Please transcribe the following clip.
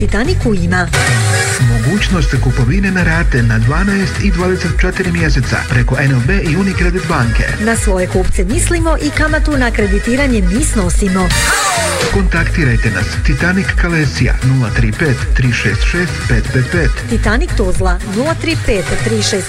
Titaniku ima mogućnost kupovine na rate na 12 i 24 mjeseca preko NLB i Unicredit banke. Na svoje kupce mislimo i kamatu na kreditiranje mi snosimo. Kontaktirajte nas Titanic Kalesija 035 366 555. Titanic Tuzla 035 366